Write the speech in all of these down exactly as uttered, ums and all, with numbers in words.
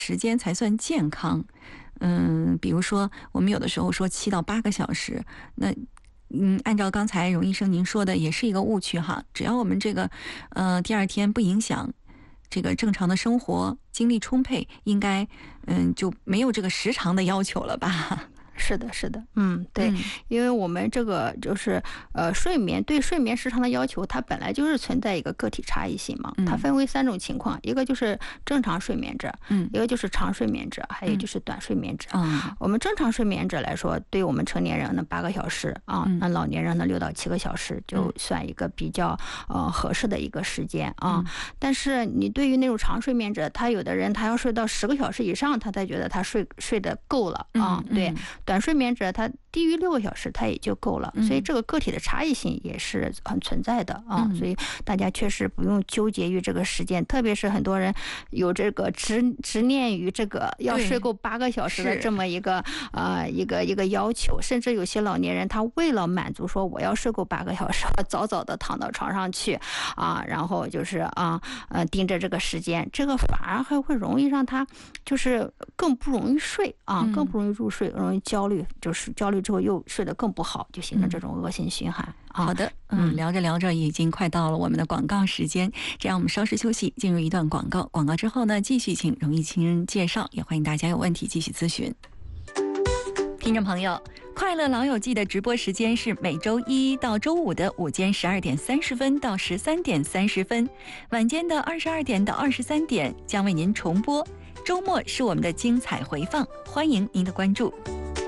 时间才算健康？嗯，比如说我们有的时候说七到八个小时，那嗯，按照刚才荣医生您说的，也是一个误区哈。只要我们这个呃第二天不影响这个正常的生活，精力充沛，应该嗯就没有这个时长的要求了吧？ 是的，是的，嗯，对， 嗯因为我们这个就是呃，睡眠对睡眠时长的要求，它本来就是存在一个个体差异性嘛。 嗯它分为三种情况，一个就是正常睡眠者， 嗯一个就是长睡眠者，还有就是短睡眠者。 啊我们正常睡眠者来说，对我们成年人呢八个小时啊， 嗯那老年人呢六到七个小时，就嗯算一个比较呃合适的一个时间啊。 嗯但是你对于那种长睡眠者，他有的人他要睡到十个小时以上，他才觉得他睡睡得够了啊。 嗯对， 嗯短睡眠者他低于六个小时他也就够了， 嗯所以这个个体的差异性也是很存在的啊。 嗯所以大家确实不用纠结于这个时间，特别是很多人有这个执执念于这个要对睡够八个小时的是这么一个呃一个一个要求，甚至有些老年人他为了满足说我要睡够八个小时，我早早的躺到床上去啊，然后就是啊呃盯着这个时间，这个反而还会容易让他就是更不容易睡啊， 嗯更不容易入睡，容易焦虑，就是焦虑之后又睡得更不好，就形成这种恶性循环啊。 好的，嗯，聊着聊着已经快到了我们的广告时间，这样我们稍事休息，进入一段广告。广告之后呢，继续请荣毅亲人介绍，也欢迎大家有问题继续咨询。听众朋友，快乐老友记的直播时间是每周一到周五的午间十二点三十分到十三点三十分，晚间的二十二点到二十三点将为您重播，周末是我们的精彩回放，欢迎您的关注。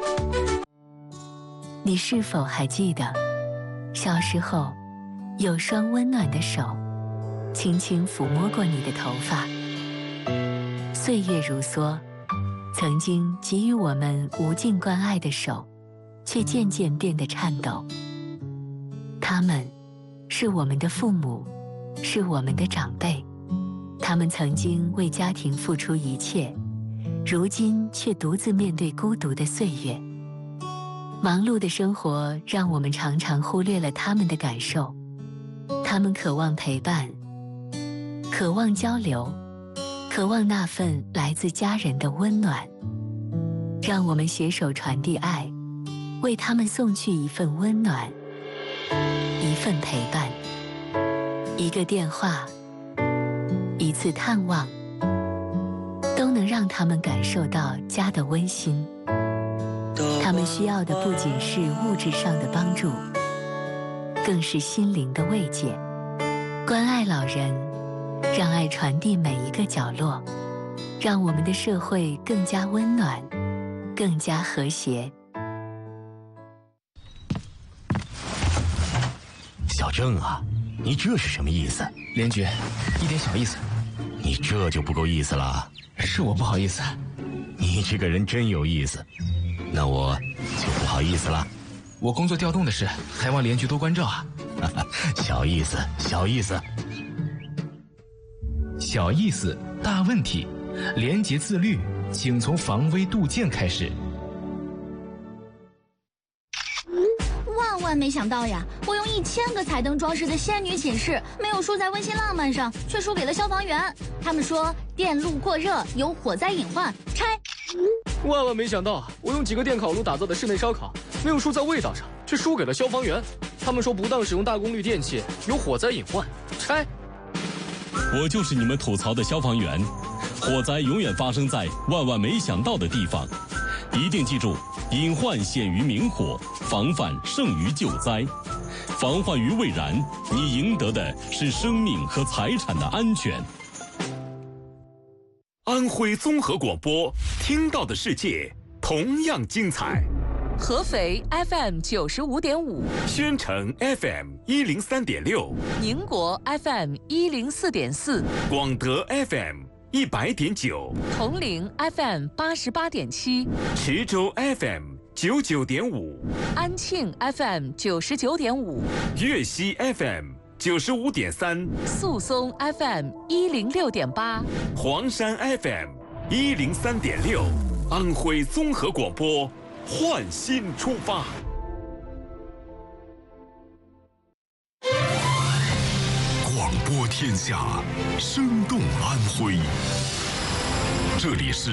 你是否还记得小时候有双温暖的手轻轻抚摸过你的头发？岁月如梭，曾经给予我们无尽关爱的手却渐渐变得颤抖。他们是我们的父母，是我们的长辈，他们曾经为家庭付出一切，如今却独自面对孤独的岁月。忙碌的生活让我们常常忽略了他们的感受，他们渴望陪伴，渴望交流，渴望那份来自家人的温暖。让我们携手传递爱，为他们送去一份温暖，一份陪伴，一个电话，一次探望，都能让他们感受到家的温馨。他们需要的不仅是物质上的帮助，更是心灵的慰藉。关爱老人，让爱传递每一个角落，让我们的社会更加温暖，更加和谐。 小郑啊，你这是什么意思？ 连局，一点小意思。 你这就不够意思了。 是我不好意思。 你这个人真有意思，那我就不好意思了。 我工作调动的事，还望连局多关照啊。 小意思，小意思。 小意思，大问题。廉洁自律，请从防微杜渐开始。 万万没想到呀！我用一千个彩灯装饰的仙女寝室，没有输在温馨浪漫上，却输给了消防员。他们说电路过热有火灾隐患，拆。 万万没想到，我用几个电烤炉打造的室内烧烤，没有输在味道上，却输给了消防员。他们说不当使用大功率电器有火灾隐患，拆。 我就是你们吐槽的消防员，火灾永远发生在万万没想到的地方。一定记住，隐患显于明火，防范胜于救灾。防患于未然，你赢得的是生命和财产的安全。 安徽综合广播，听到的世界同样精彩。 合肥 F M 九十五点五， 宣城 F M 一零三点六， 宁国 F M 一零四点四， 广德 F M 一百点九， 铜陵 F M 八十八点七， 池州 F M 九九点五， 安庆 F M 九十九点五， 粤西 F M 九十五点三， 宿松 F M 一零六点八， 黄山 F M 一零三点六，安徽综合广播。焕新出发， 广播天下，生动安徽。 这里是